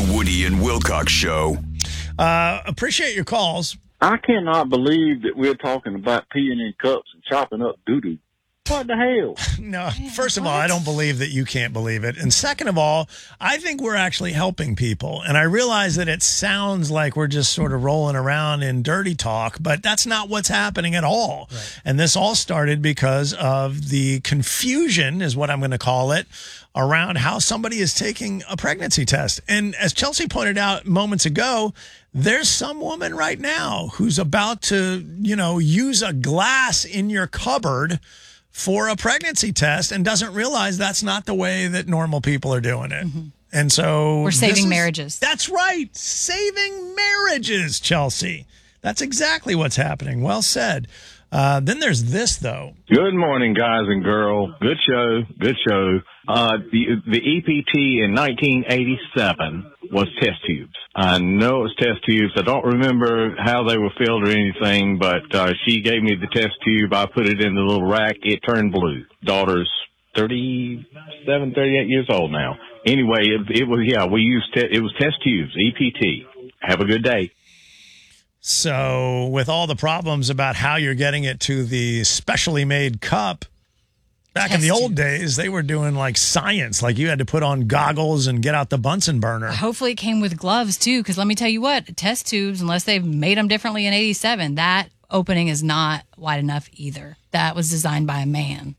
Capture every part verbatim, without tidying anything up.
The Woody and Wilcox Show. Uh, appreciate your calls. I cannot believe that we're talking about peeing in cups and chopping up doo-doo. What the hell? No, first of all, I don't believe that you can't believe it. And second of all, I think we're actually helping people. And I realize that it sounds like we're just sort of rolling around in dirty talk, but that's not what's happening at all. Right. And this all started because of the confusion, is what I'm going to call it, around how somebody is taking a pregnancy test. And as Chelsea pointed out moments ago, there's some woman right now who's about to, you know, use a glass in your cupboard for a pregnancy test and doesn't realize that's not the way that normal people are doing it. Mm-hmm. And so we're saving is, marriages. That's right. Saving marriages, Chelsea. That's exactly what's happening. Well said. Uh, then there's this, though. Good morning, guys and girls. Good show. Good show. Uh, the, the E P T in nineteen eighty-seven was test tubes. I know it was test tubes. I don't remember how they were filled or anything, but uh, she gave me the test tube. I put it in the little rack. It turned blue. Daughter's thirty-seven, thirty-eight years old now. Anyway, it, it was, yeah, we used, te- it was test tubes, E P T. Have a good day. So with all the problems about how you're getting it to the specially made cup, back Test in the old tubes. days, they were doing like science. Like you had to put on goggles and get out the Bunsen burner. Hopefully it came with gloves too, because let me tell you what, test tubes, unless they've made them differently in eighty-seven, that opening is not wide enough either. That was designed by a man.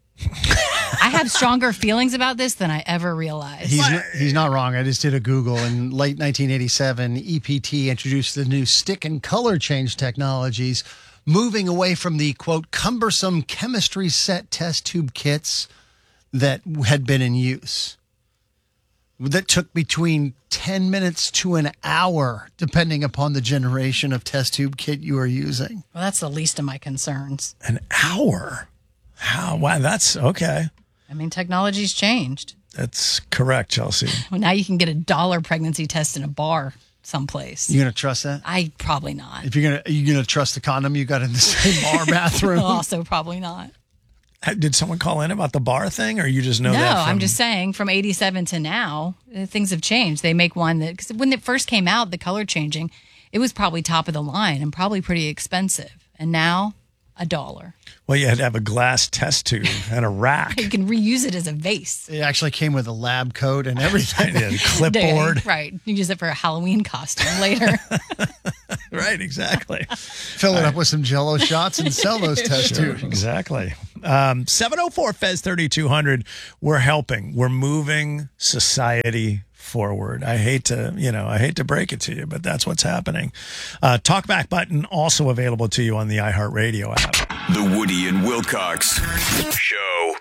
I have stronger feelings about this than I ever realized. He's, he's not wrong. I just did a Google. In late nineteen eighty-seven, E P T introduced the new stick and color change technologies, moving away from the, quote, cumbersome chemistry set test tube kits that had been in use. That took between ten minutes to an hour, depending upon the generation of test tube kit you are using. Well, that's the least of my concerns. An hour? How? Wow, that's okay. I mean, technology's changed. That's correct, Chelsea. Well, now you can get a dollar pregnancy test in a bar someplace. You gonna trust that? I probably not. If you're gonna, are you gonna trust the condom you got in the same bar bathroom? Also, probably not. Did someone call in about the bar thing, or you just know no, that? No, I'm just saying from eighty-seven to now, things have changed. They make one that, because when it first came out, the color changing, it was probably top of the line and probably pretty expensive. And now, a dollar. Well, you had to have a glass test tube and a rack. You can reuse it as a vase. It actually came with a lab coat and everything. Yeah, clipboard. Right. You use it for a Halloween costume later. Right, exactly. Fill it up with some Jell-O shots and sell those test sure, tubes. Exactly. Um, seven oh four F E Z thirty-two hundred. We're helping. We're moving society forward. I hate to, you know, I hate to break it to you, but that's what's happening. Uh, Talkback button also available to you on the iHeartRadio app. The Woody and Wilcox Show.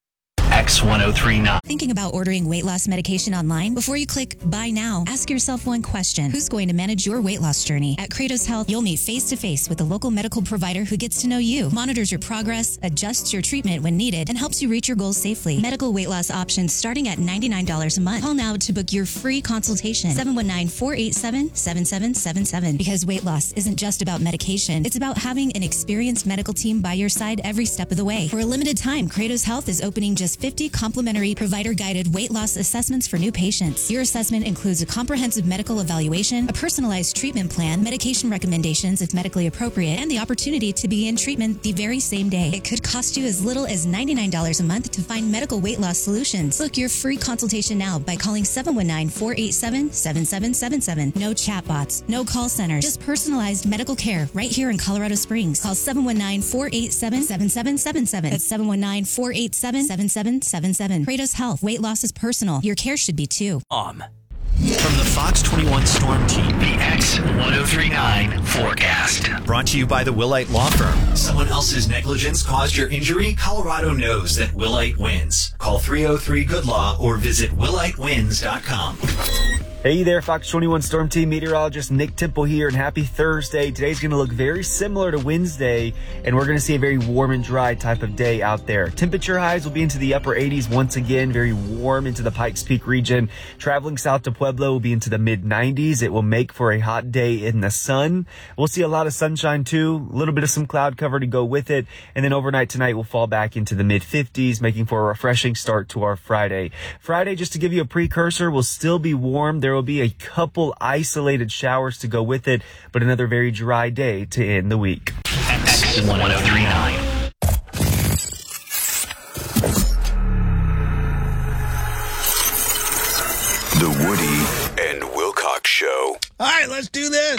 X ten thirty-nine. Thinking about ordering weight loss medication online? Before you click buy now, ask yourself one question. Who's going to manage your weight loss journey? At Kratos Health, you'll meet face-to-face with a local medical provider who gets to know you, monitors your progress, adjusts your treatment when needed, and helps you reach your goals safely. Medical weight loss options starting at ninety-nine dollars a month. Call now to book your free consultation. seven one nine, four eight seven, seven seven seven seven. Because weight loss isn't just about medication. It's about having an experienced medical team by your side every step of the way. For a limited time, Kratos Health is opening just fifty complimentary provider-guided weight loss assessments for new patients. Your assessment includes a comprehensive medical evaluation, a personalized treatment plan, medication recommendations if medically appropriate, and the opportunity to begin treatment the very same day. It could cost you as little as ninety-nine dollars a month to find medical weight loss solutions. Book your free consultation now by calling seven one nine, four eight seven, seven seven seven seven. No chatbots, no call centers, just personalized medical care right here in Colorado Springs. Call seven one nine, four eight seven, seven seven seven seven. That's seven one nine, four eight seven, seven seven seven seven. Kratos Health. Weight loss is personal. Your care should be too. Um. From the Fox twenty-one Storm Team, the X ten thirty-nine forecast. Brought to you by the Willite Law Firm. Someone else's negligence caused your injury? Colorado knows that Willite wins. Call three oh three good law or visit willite wins dot com. Hey there, Fox twenty-one Storm Team meteorologist Nick Temple here, and happy Thursday. Today's going to look very similar to Wednesday, and we're going to see a very warm and dry type of day out there. Temperature highs will be into the upper eighties once again, very warm into the Pikes Peak region. Traveling south to Pueblo will be into the mid nineties. It will make for a hot day in the sun. We'll see a lot of sunshine too, a little bit of some cloud cover to go with it, and then overnight tonight we'll fall back into the mid fifties, making for a refreshing start to our Friday. Friday, just to give you a precursor, will still be warm. There there will be a couple isolated showers to go with it, but another very dry day to end the week. X one oh three point nine. The Woody and Wilcox Show. All right, let's do this.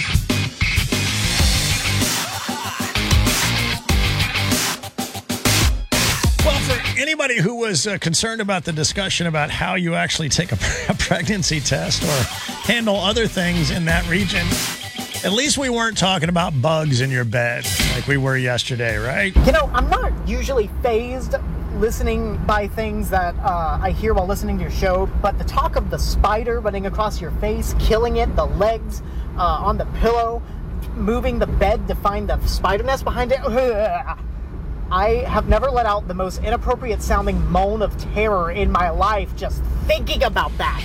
Well, for anybody who was uh, concerned about the discussion about how you actually take a, a pregnancy test or handle other things in that region, at least we weren't talking about bugs in your bed like we were yesterday, right? You know, I'm not usually fazed listening by things that uh, I hear while listening to your show, but the talk of the spider running across your face, killing it, the legs uh, on the pillow, moving the bed to find the spider nest behind it. I have never let out the most inappropriate sounding moan of terror in my life just thinking about that.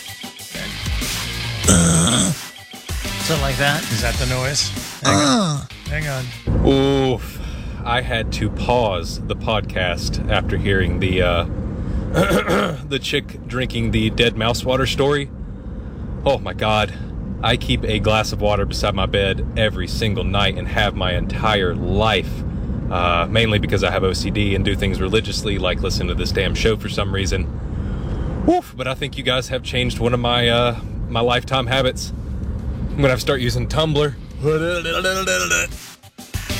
Uh, Something like that. Is that the noise? Hang Uh. on. Hang on. Oof. I had to pause the podcast after hearing the uh, the chick drinking the dead mouse water story. Oh my God. I keep a glass of water beside my bed every single night and have my entire life. Uh, mainly because I have O C D and do things religiously, like listen to this damn show for some reason. Woof, but I think you guys have changed one of my uh, my lifetime habits. I'm gonna have to start using Tumblr.